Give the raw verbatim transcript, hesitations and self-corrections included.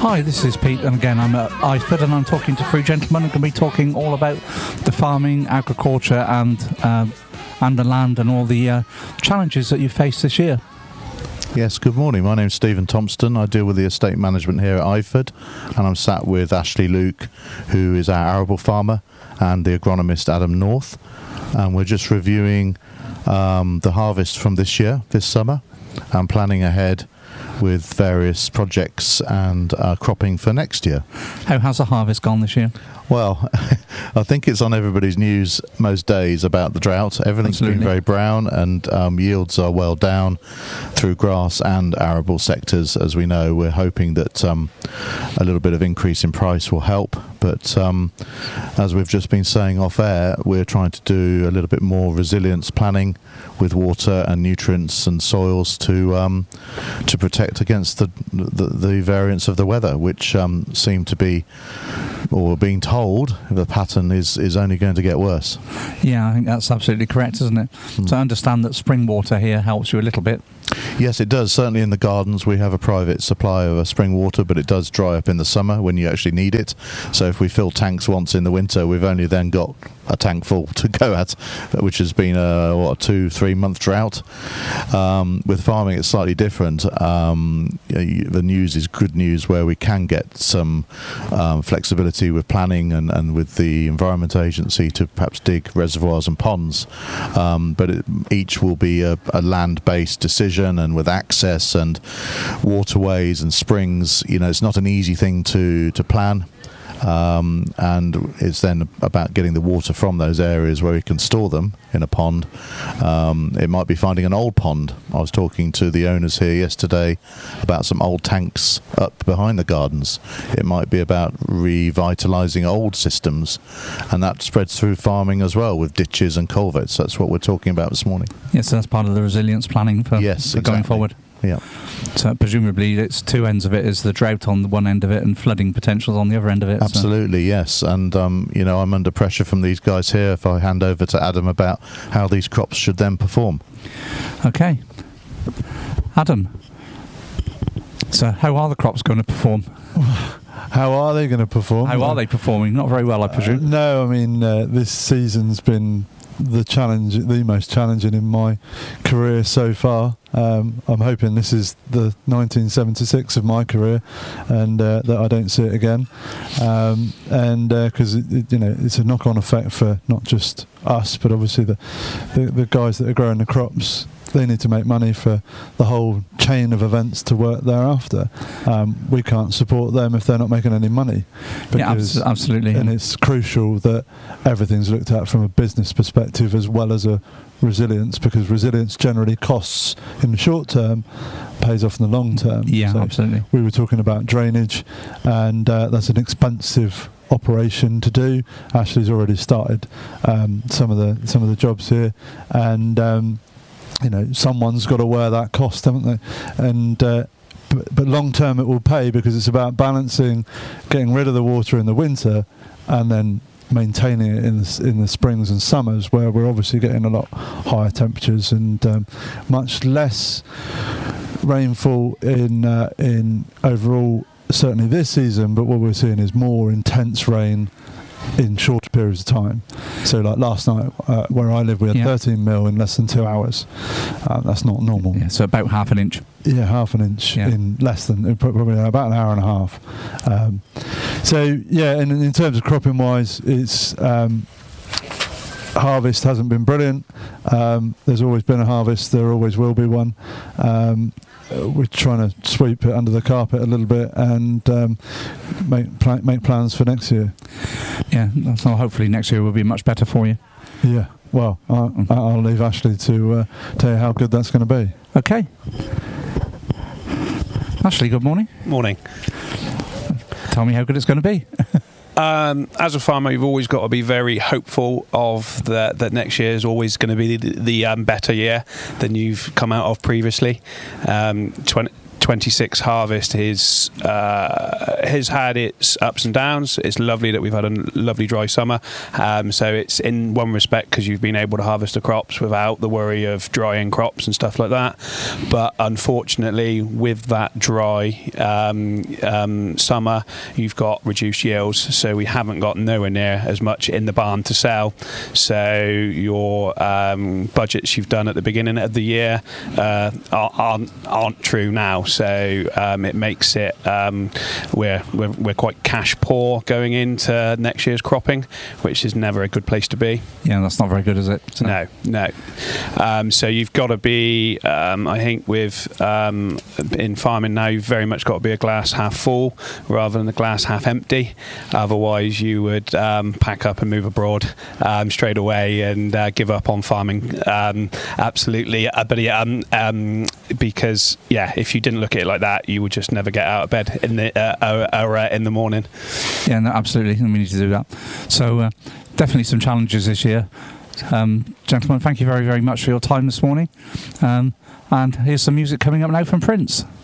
Hi, this is Pete, and again I'm at Iford, and I'm talking to three gentlemen. I'm going to be talking all about the farming, agriculture, and uh, and the land, and all the uh, challenges that you face this year. Yes, good morning. My name's Stephen Thompson. I deal with the estate management here at Iford, and I'm sat with Ashley Luke, who is our arable farmer, and the agronomist Adam North, and we're just reviewing um, the harvest from this year, this summer, and planning ahead with various projects and uh, cropping for next year. How has the harvest gone this year? Well, I think it's on everybody's news most days about the drought. Everything's Absolutely. been very brown, and um, yields are well down through grass and arable sectors. As we know, we're hoping that um, a little bit of increase in price will help. But um, as we've just been saying off air, we're trying to do a little bit more resilience planning with water and nutrients and soils to um, to protect against the, the the variance of the weather, which um, seem to be, or being told, the pattern is, is only going to get worse. Yeah, I think that's absolutely correct, isn't it? Mm. So I understand that spring water here helps you a little bit. Yes, it does. Certainly in the gardens we have a private supply of uh, spring water, but it does dry up in the summer when you actually need it. So if we fill tanks once in the winter, we've only then got a tank full to go at, which has been a what, two, three month drought. Um, with farming it's slightly different. Um, the news is good news where we can get some um, flexibility with planning and, and with the Environment Agency to perhaps dig reservoirs and ponds. Um, but it, each will be a, a land-based decision, and with access and waterways and springs, you know, it's not an easy thing to, to plan. Um, and it's then about getting the water from those areas where we can store them in a pond. Um, it might be finding an old pond. I was talking to the owners here yesterday about some old tanks up behind the gardens. It might be about revitalising old systems, and that spreads through farming as well with ditches and culverts. That's what we're talking about this morning. Yes, so that's part of the resilience planning for, yes, for exactly. going forward. Yeah. So presumably it's two ends of it, is the drought on the one end of it and flooding potentials on the other end of it. Absolutely, so. Yes. And, um, you know, I'm under pressure from these guys here if I hand over to Adam about how these crops should then perform. Okay. Adam, so how are the crops going to perform? How are they going to perform? How are they performing? Not very well, I presume. Uh, no, I mean, uh, this season's been the challenge, the most challenging in my career so far. Um, I'm hoping this is the nineteen seventy-six of my career, and uh, that I don't see it again. Um, and because uh, it, it, you know, it's a knock-on effect for not just us, but obviously the, the the guys that are growing the crops. They need to make money for the whole chain of events to work thereafter. Um, we can't support them if they're not making any money. Because, yeah, absolutely. And it's crucial that everything's looked at from a business perspective as well as a resilience, because resilience generally costs in the short term, pays off in the long term. Yeah, so absolutely. We were talking about drainage, and uh, that's an expensive operation to do. Ashley's already started um, some of the some of the jobs here, and um, you know, someone's got to wear that cost, haven't they? And uh, but, but long term it will pay, because it's about balancing getting rid of the water in the winter and then maintaining it in the, in the springs and summers, where we're obviously getting a lot higher temperatures and um, much less rainfall in uh, in overall, certainly this season. But what we're seeing is more intense rain in shorter periods of time. So like last night, uh, where I live, we had yeah. thirteen mil in less than two hours. Uh, that's not normal. Yeah, so about half an inch. Yeah, half an inch yeah. in less than, probably about an hour and a half. Um, so yeah, and in terms of cropping wise, it's um, harvest hasn't been brilliant. Um, there's always been a harvest, there always will be one. Um, we're trying to sweep it under the carpet a little bit and um, make pl- make plans for next year. Yeah, so hopefully next year will be much better for you. Yeah, well, I'll, I'll leave Ashley to uh, tell you how good that's going to be. Okay. Ashley, good morning. Morning. Tell me how good it's going to be. Um, as a farmer, you've always got to be very hopeful of the, that next year is always going to be the, the um, better year than you've come out of previously. Um, twenty twenty-six harvest is uh, has had its ups and downs. It's lovely that we've had a lovely dry summer. Um, so it's in one respect because you've been able to harvest the crops without the worry of drying crops and stuff like that. But unfortunately, with that dry um, um, summer, you've got reduced yields. So we haven't got nowhere near as much in the barn to sell. So your um, budgets you've done at the beginning of the year uh, aren't aren't true now. So um, it makes it um, we're, we're we're quite cash poor going into next year's cropping, which is never a good place to be. Yeah, that's not very good, is it? So. No, no. Um, so you've got to be, um, I think, with um, in farming now, you've very much got to be a glass half full rather than a glass half empty. Otherwise, you would um, pack up and move abroad um, straight away and uh, give up on farming. Um, absolutely, uh, but yeah, um, um, because yeah, if you didn't look at it like that, you would just never get out of bed in the uh, or, uh, in the morning. Yeah, no, absolutely, and we need to do that. So uh, definitely some challenges this year. Um, gentlemen, thank you very, very much for your time this morning. Um, and here's some music coming up now from Prince.